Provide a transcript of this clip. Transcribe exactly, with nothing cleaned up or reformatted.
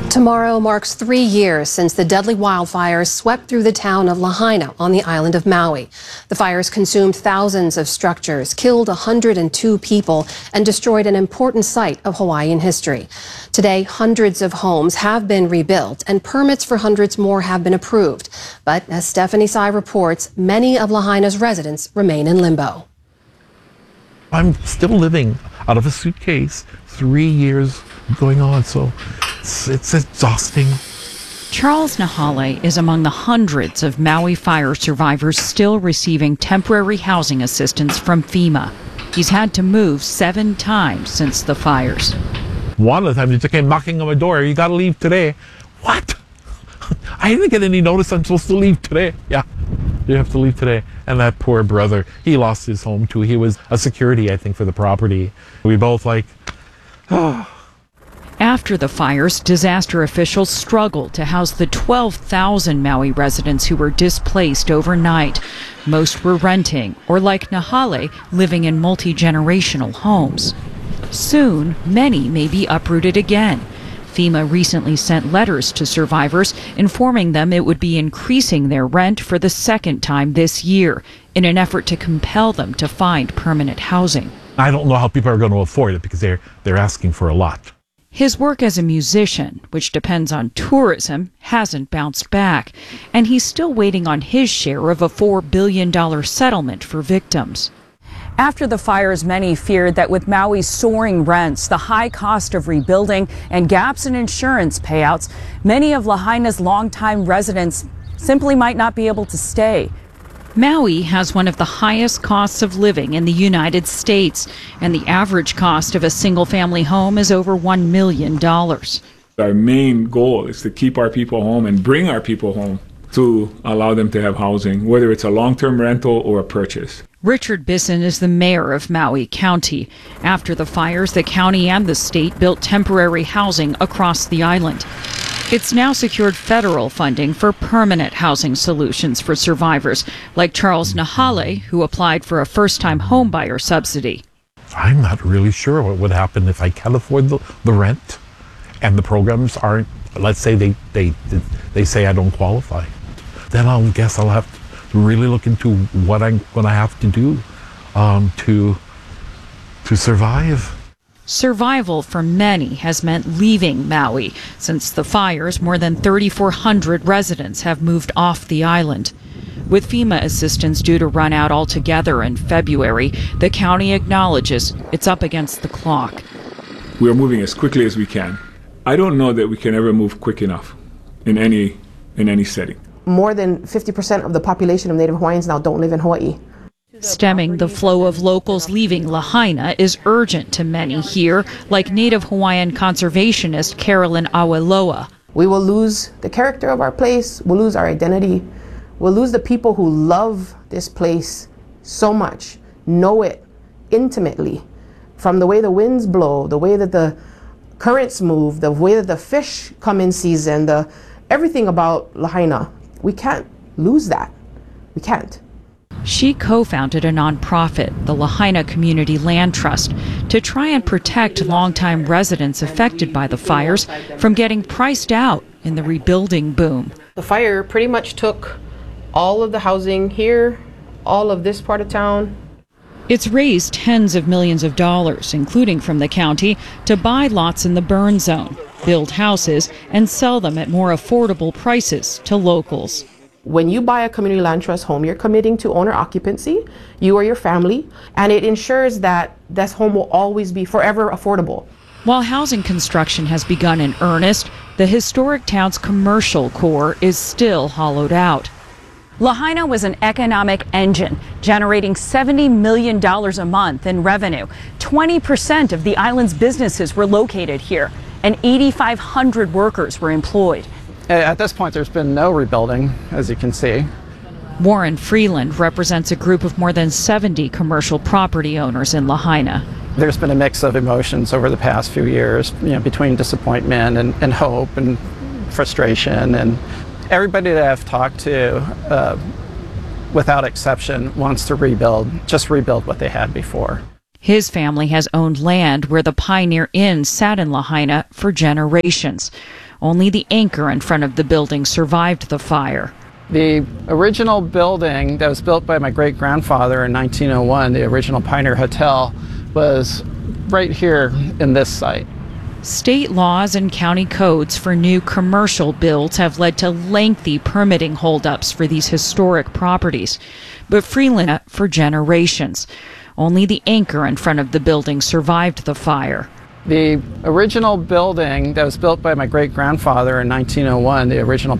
Tomorrow marks three years since the deadly wildfires swept through the town of Lahaina on the island of Maui. The fires consumed thousands of structures, killed one hundred two people, and destroyed an important site of Hawaiian history. Today, hundreds of homes have been rebuilt and permits for hundreds more have been approved. But as Stephanie Sy reports, many of Lahaina's residents remain in limbo. I'm still living out of a suitcase, three years going on, so it's, it's exhausting. Charles Nahale is among the hundreds of Maui fire survivors still receiving temporary housing assistance from FEMA. He's had to move seven times since the fires. One of the times they just came knocking on my door, "You gotta leave today." What? I didn't get any notice I'm supposed to leave today. Yeah, you have to leave today. And that poor brother, he lost his home too. He was a security, I think, for the property. We both like, oh. After the fires, disaster officials struggled to house the twelve thousand Maui residents who were displaced overnight. Most were renting, or like Nahale, living in multi-generational homes. Soon, many may be uprooted again. FEMA recently sent letters to survivors informing them it would be increasing their rent for the second time this year in an effort to compel them to find permanent housing. I don't know how people are going to afford it because they're, they're asking for a lot. His work as a musician, which depends on tourism, hasn't bounced back, and he's still waiting on his share of a four billion dollars settlement for victims. After the fires, many feared that with Maui's soaring rents, the high cost of rebuilding, and gaps in insurance payouts, many of Lahaina's longtime residents simply might not be able to stay. Maui has one of the highest costs of living in the United States, and the average cost of a single-family home is over one million dollars. Our main goal is to keep our people home and bring our people home to allow them to have housing, whether it's a long-term rental or a purchase. Richard Bisson is the mayor of Maui County. After the fires, the county and the state built temporary housing across the island. It's now secured federal funding for permanent housing solutions for survivors, like Charles Nahale, who applied for a first-time homebuyer subsidy. I'm not really sure what would happen if I can't afford the, the rent and the programs aren't, let's say they, they, they say I don't qualify. Then I'll guess I'll have to really look into what I'm going to have to do um, to, to survive. Survival for many has meant leaving Maui. Since the fires, more than thirty-four hundred residents have moved off the island. With FEMA assistance due to run out altogether in February, the county acknowledges it's up against the clock. We are moving as quickly as we can. I don't know that we can ever move quick enough in any, in any setting. More than fifty percent of the population of Native Hawaiians now don't live in Hawaii. Stemming the flow of locals leaving Lahaina is urgent to many here, like Native Hawaiian conservationist Carolyn Aweloa. We will lose the character of our place, we'll lose our identity, we'll lose the people who love this place so much, know it intimately, from the way the winds blow, the way that the currents move, the way that the fish come in season, the everything about Lahaina. We can't lose that. We can't. She co-founded a nonprofit, the Lahaina Community Land Trust, to try and protect longtime residents affected by the fires from getting priced out in the rebuilding boom. The fire pretty much took all of the housing here, all of this part of town. It's raised tens of millions of dollars, including from the county, to buy lots in the burn zone, build houses, and sell them at more affordable prices to locals. When you buy a community land trust home, you're committing to owner occupancy, you or your family, and it ensures that this home will always be forever affordable. While housing construction has begun in earnest, the historic town's commercial core is still hollowed out. Lahaina was an economic engine, generating seventy million dollars a month in revenue. twenty percent of the island's businesses were located here, and eighty-five hundred workers were employed. At this point, there's been no rebuilding, as you can see. Warren Freeland represents a group of more than seventy commercial property owners in Lahaina. There's been a mix of emotions over the past few years, you know, between disappointment and, and hope and frustration. And everybody that I've talked to, uh, without exception, wants to rebuild, just rebuild what they had before. His family has owned land where the Pioneer Inn sat in Lahaina for generations. Only the anchor in front of the building survived the fire. The original building that was built by my great-grandfather in nineteen oh one, the original Pioneer Hotel, was right here in this site. State laws and county codes for new commercial builds have led to lengthy permitting holdups for these historic properties, but Freeland for generations. Only the anchor in front of the building survived the fire. The original building that was built by my great-grandfather in nineteen oh one, the original